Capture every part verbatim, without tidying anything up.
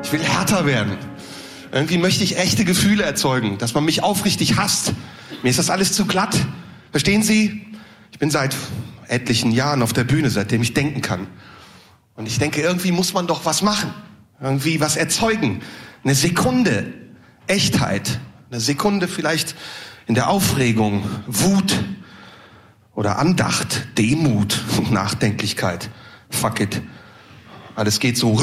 Ich will härter werden. Irgendwie möchte ich echte Gefühle erzeugen, dass man mich aufrichtig hasst. Mir ist das alles zu glatt. Verstehen Sie? Ich bin seit etlichen Jahren auf der Bühne, seitdem ich denken kann. Und ich denke, irgendwie muss man doch was machen. Irgendwie was erzeugen. Eine Sekunde Echtheit. Eine Sekunde vielleicht in der Aufregung, Wut oder Andacht, Demut, Nachdenklichkeit. Fuck it. Alles geht so.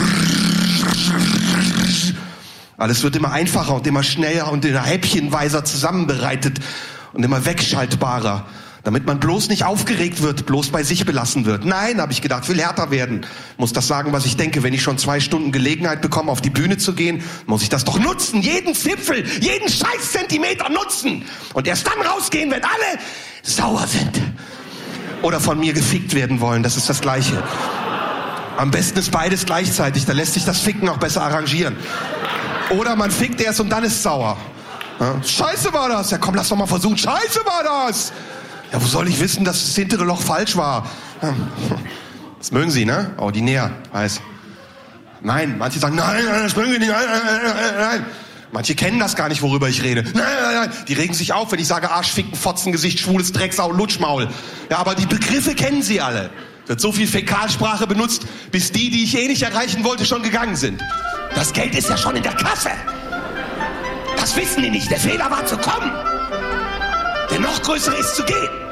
Alles wird immer einfacher und immer schneller und immer häppchenweiser zusammenbereitet und immer wegschaltbarer, damit man bloß nicht aufgeregt wird, bloß bei sich belassen wird. Nein, habe ich gedacht, will härter werden. Muss das sagen, was ich denke. Wenn ich schon zwei Stunden Gelegenheit bekomme, auf die Bühne zu gehen, muss ich das doch nutzen. Jeden Zipfel, jeden scheiß Zentimeter nutzen. Und erst dann rausgehen, wenn alle sauer sind. Oder von mir gefickt werden wollen. Das ist das Gleiche. Am besten ist beides gleichzeitig. Da lässt sich das Ficken auch besser arrangieren. Oder man fickt erst und dann ist sauer. Ja, Scheiße war das. Ja komm, lass doch mal versuchen. Scheiße war das. Ja, wo soll ich wissen, dass das hintere Loch falsch war? Ja. Das mögen Sie, ne? Ordinär, weiß. Nein, manche sagen, nein, nein, das mögen Sie nicht. Nein, nein, nein, nein. Manche kennen das gar nicht, worüber ich rede. Nein, nein, nein. Die regen sich auf, wenn ich sage Arsch, Ficken, Fotzen, Gesicht, schwules Drecksau, Lutschmaul. Ja, aber die Begriffe kennen Sie alle. Wird so viel Fäkalsprache benutzt, bis die, die ich eh nicht erreichen wollte, schon gegangen sind. Das Geld ist ja schon in der Kasse. Das wissen die nicht. Der Fehler war zu kommen. Der noch größere ist zu gehen.